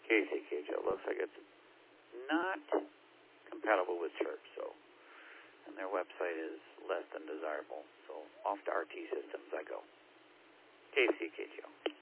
KCKGO. Looks like it's not compatible with Chirp, and their website is less than desirable. So off to RT Systems I go. KCKGO.